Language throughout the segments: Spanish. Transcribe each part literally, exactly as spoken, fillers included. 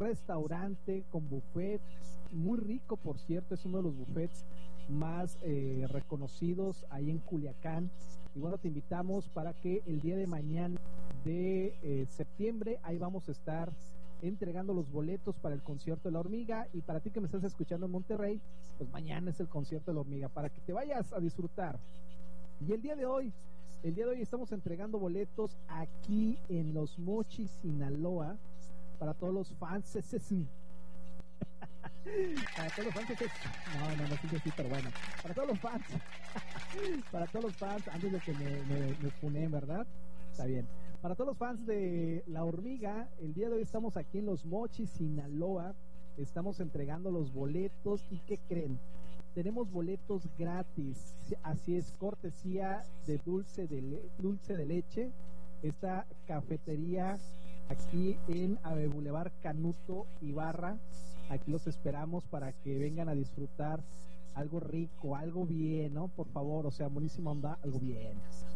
restaurante con buffet, muy rico por cierto, es uno de los buffets más eh, reconocidos ahí en Culiacán. Y bueno, te invitamos para que el día de mañana de eh, septiembre, ahí vamos a estar entregando los boletos para el concierto de La Hormiga. Y para ti que me estás escuchando en Monterrey, pues mañana es el concierto de La Hormiga, para que te vayas a disfrutar. Y el día de hoy, el día de hoy estamos entregando boletos aquí en Los Mochis, Sinaloa, para todos los fans. Para todos los fans, no, no, no siento así, pero bueno, para todos los fans, para todos los fans, antes de que me, me, me funen, ¿verdad? Está bien. Para todos los fans de La Hormiga, el día de hoy estamos aquí en Los Mochis, Sinaloa, estamos entregando los boletos. ¿Y qué creen? Tenemos boletos gratis, así es, cortesía de Dulce de, Le- Dulce de Leche, esta cafetería aquí en Ave Boulevard Canuto Ibarra. Aquí los esperamos para que vengan a disfrutar algo rico, algo bien, ¿no? Por favor, o sea, buenísima onda, algo bien.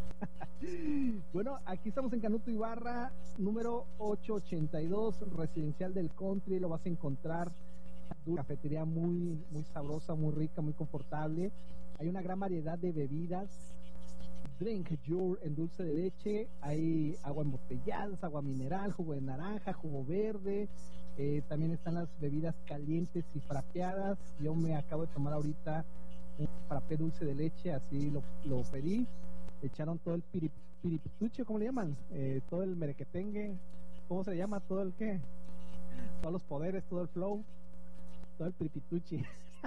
Bueno, aquí estamos en Canuto Ibarra, número ochocientos ochenta y dos, Residencial del Country. Lo vas a encontrar, una cafetería muy, muy sabrosa, muy rica, muy confortable. Hay una gran variedad de bebidas. Drink Your en dulce de leche, hay agua embotelladas, agua mineral, jugo de naranja, jugo verde, eh, también están las bebidas calientes y frapeadas. Yo me acabo de tomar ahorita un frappé dulce de leche, así lo, lo pedí. Echaron todo el pirip, piripituche, ¿cómo le llaman? Eh, todo el merequetengue, ¿cómo se llama? Todo el qué, todos los poderes, todo el flow, todo el piripituche.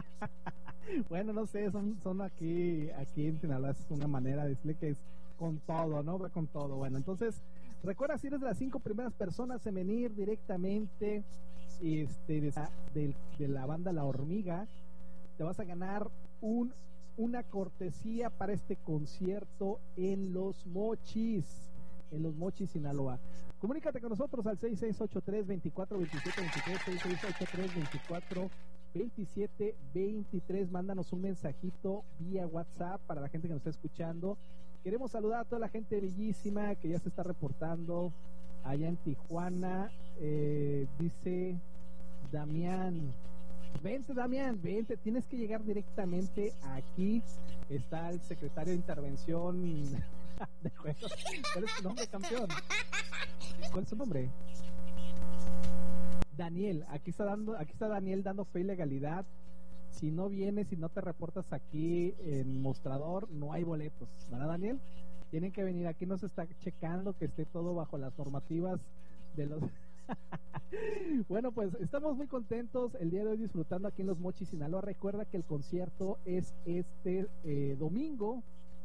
Bueno, no sé, son, son aquí, aquí en Sinaloa es una manera de decirle que es con todo, ¿no? Va con todo. Bueno, entonces, recuerda, si eres de las cinco primeras personas en venir directamente este, de, de, de la banda La Hormiga, te vas a ganar un, una cortesía para este concierto en Los Mochis, en Los Mochis, Sinaloa. Comunícate con nosotros al seis seis ocho tres, veinticuatro veintisiete veintitrés, seis seis ocho tres, veinticuatro veintisiete veintitrés. Mándanos un mensajito vía WhatsApp para la gente que nos está escuchando. Queremos saludar a toda la gente bellísima que ya se está reportando allá en Tijuana. Eh, dice Damián, vente Damián, vente, tienes que llegar directamente aquí. Está el secretario de Intervención de Juegos. ¿Cuál es tu nombre, campeón? ¿Cuál es su nombre? Daniel, aquí está dando, aquí está Daniel dando fe y legalidad. Si no vienes, si no te reportas aquí en mostrador, no hay boletos, ¿verdad, Daniel? Tienen que venir, aquí nos está checando que esté todo bajo las normativas de los... Bueno, pues estamos muy contentos el día de hoy disfrutando aquí en Los Mochis, Sinaloa. Recuerda que el concierto es este eh, domingo,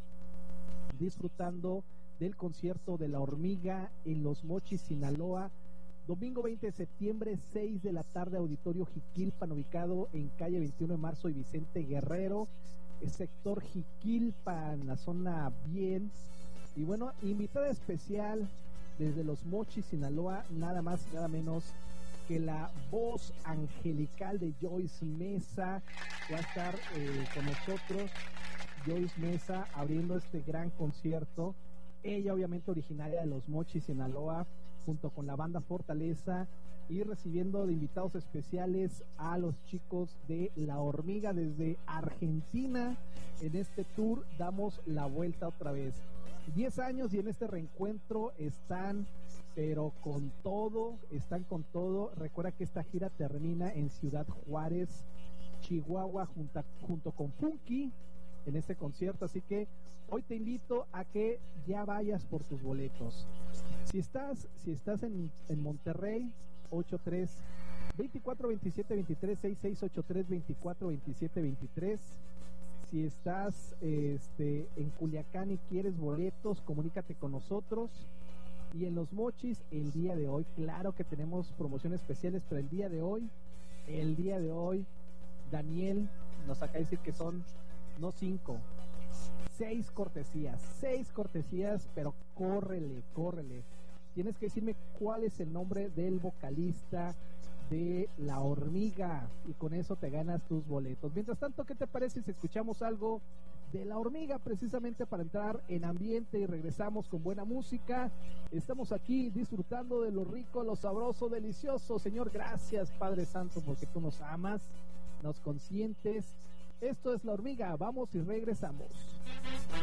disfrutando del concierto de La Hormiga en Los Mochis, Sinaloa. Domingo veinte de septiembre, seis de la tarde, Auditorio Jiquilpan, ubicado en calle veintiuno de marzo y Vicente Guerrero, sector Jiquilpan, la zona bien. Y bueno, invitada especial desde Los Mochis, Sinaloa, nada más y nada menos que la voz angelical de Joyce Mesa. Va a estar eh, con nosotros Joyce Mesa abriendo este gran concierto. Ella obviamente originaria de Los Mochis, Sinaloa, junto con la banda Fortaleza, y recibiendo de invitados especiales a los chicos de La Hormiga desde Argentina. En este tour damos la vuelta otra vez. diez años y en este reencuentro están, pero con todo, están con todo. Recuerda que esta gira termina en Ciudad Juárez, Chihuahua, junto, junto con Punky en este concierto, así que hoy te invito a que ya vayas por tus boletos. Si estás, si estás en, en Monterrey, ochenta y tres, veinticuatro veintisiete veintitrés, sesenta y seis ochenta y tres, veinticuatro veintisiete veintitrés. Si estás este, en Culiacán y quieres boletos, comunícate con nosotros. Y en Los Mochis, el día de hoy, claro que tenemos promociones especiales, pero el día de hoy, el día de hoy, Daniel nos acaba de decir que son no cinco, seis cortesías, seis cortesías, pero córrele, córrele. Tienes que decirme cuál es el nombre del vocalista de La Hormiga y con eso te ganas tus boletos. Mientras tanto, ¿qué te parece si escuchamos algo de La Hormiga, precisamente para entrar en ambiente, y regresamos con buena música. Estamos aquí disfrutando de lo rico, lo sabroso, delicioso. Señor, gracias, Padre Santo, porque tú nos amas, nos consientes. Esto es La Hormiga, vamos y regresamos.